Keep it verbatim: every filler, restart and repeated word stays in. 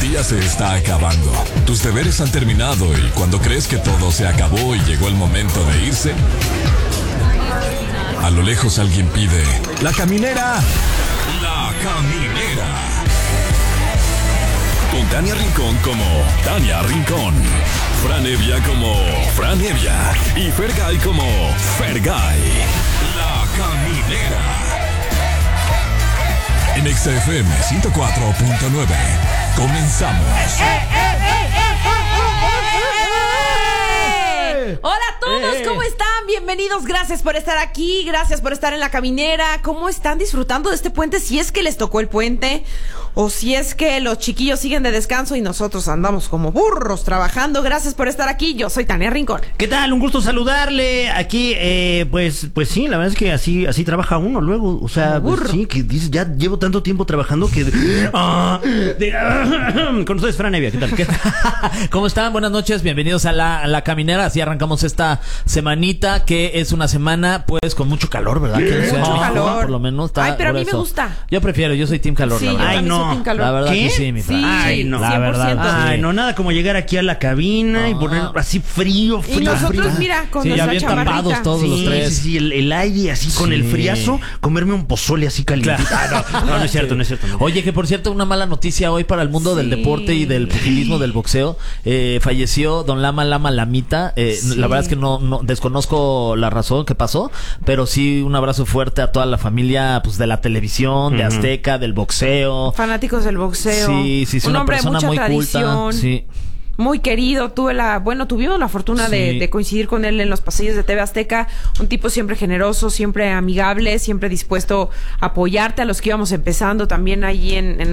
día se está acabando. Tus deberes han terminado y cuando crees que todo se acabó y llegó el momento de irse, a lo lejos alguien pide: ¡La caminera! ¡La caminera! Con Tania Rincón como Tania Rincón, Fran Evia como Fran Evia y Fergay como Fergay. La caminera. En X F M ciento cuatro punto nueve. Comenzamos. ¡Eh, eh, eh, eh, eh, eh! Hola a todos, Eh. ¿cómo están? Bienvenidos, gracias por estar aquí, gracias por estar en La Caminera. ¿Cómo están disfrutando de este puente? Si es que les tocó el puente, o si es que los chiquillos siguen de descanso y nosotros andamos como burros trabajando. Gracias por estar aquí, yo soy Tania Rincón. ¿Qué tal? Un gusto saludarle. Aquí, eh, pues, pues sí, la verdad es que así, así trabaja uno luego. O sea, Como burro. pues sí, que dices, ya llevo tanto tiempo trabajando que. Ah, de- ah, con ustedes, Fran Evia, ¿qué tal? ¿Qué tal? ¿Cómo están? Buenas noches, bienvenidos a la, a la caminera. Así arrancamos esta semanita, que es una semana, pues, con mucho calor, ¿verdad? Que en Ciudad de Mucho México, calor. Por lo menos está Ay, pero a mí me grueso. gusta. Yo prefiero, yo soy team calor, Sí, la yo verdad. Ay, también soy no. team calor. La verdad ¿Qué? que sí, mi Fran. Sí, Ay, no. La verdad, cien por ciento. Ay, sí. no, nada como llegar aquí a la cabina y No. poner así frío, frío. Y nosotros, frío. mira, con Sí, ya nuestra bien chamarrita. tapados todos Sí, los tres. sí, sí, el, el aire así con Sí. el friazo, comerme un pozole así caliente. Claro. Ah, no, no, no es cierto, no es cierto. no. Oye, que por cierto, una mala noticia hoy para el mundo del Sí. deporte y del pugilismo, del boxeo. Eh, falleció don Lama Lama Lamita. Eh, Sí. La verdad es que no, no desconozco la razón que pasó, pero sí un abrazo fuerte a toda la familia, pues, de la televisión, de Ujú. Azteca, del boxeo. Fanáticos del boxeo. Sí, sí, sí, Un una hombre de persona mucha muy tradición. culta. Sí. Muy querido, tuve la, bueno, tuvimos la fortuna de, Sí. de coincidir con él en los pasillos de T V Azteca, un tipo siempre generoso, siempre amigable, siempre dispuesto a apoyarte a los que íbamos empezando también ahí en, en